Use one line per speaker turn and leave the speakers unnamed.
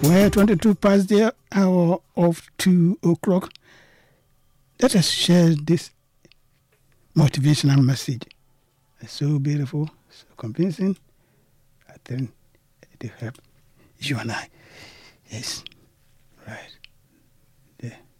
We're 22 past the hour of 2 o'clock. Let us share this motivational message. It's so beautiful, so convincing. I think it will help you and I. Yes, right there.